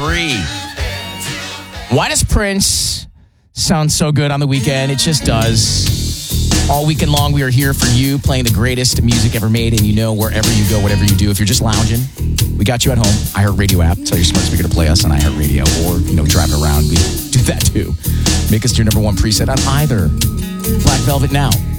free. Why does Prince sound so good on the weekend? It just does. All weekend long, we are here for you, playing the greatest music ever made, and you know, wherever you go, whatever you do, if you're just lounging, we got you at home. iHeartRadio app. Tell your smart speaker to play us on iHeartRadio, or, driving around, we do that too. Make us your number one preset on either. Black Velvet now.